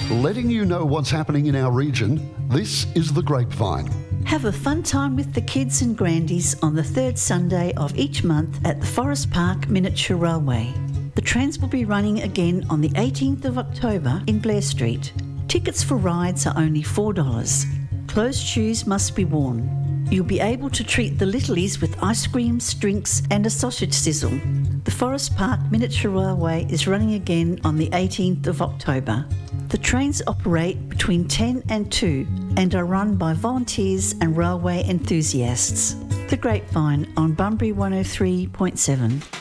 Letting you know what's happening in our region, this is The Grapevine. Have a fun time with the kids and grandies on the third Sunday of each month at the Forest Park Miniature Railway. The trains will be running again on the 18th of October in Blair Street. Tickets for rides are only $4. Closed shoes must be worn. You'll be able to treat the littlies with ice creams, drinks and a sausage sizzle. The Forest Park Miniature Railway is running again on the 18th of October. The trains operate between 10 and 2 and are run by volunteers and railway enthusiasts. The Grapevine on Bunbury 103.7.